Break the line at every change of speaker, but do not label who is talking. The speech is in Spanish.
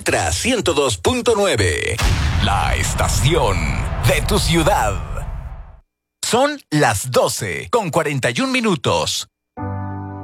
Ultra 102.9. La estación de tu ciudad. Son las 12:41.